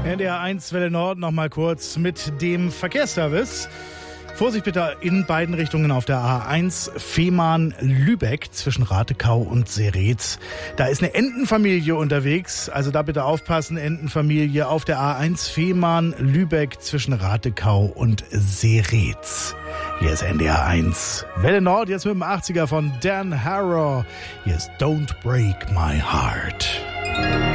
NDR 1 Welle Nord noch mal kurz mit dem Verkehrsservice. Vorsicht bitte in beiden Richtungen auf der A1 Fehmarn-Lübeck zwischen Ratekau und Seretz. Da ist eine Entenfamilie unterwegs, also da bitte aufpassen, Entenfamilie auf der A1 Fehmarn-Lübeck zwischen Ratekau und Seretz. Hier ist NDR 1 Welle Nord, jetzt mit dem 80er von Dan Harrow. Hier ist Don't Break My Heart.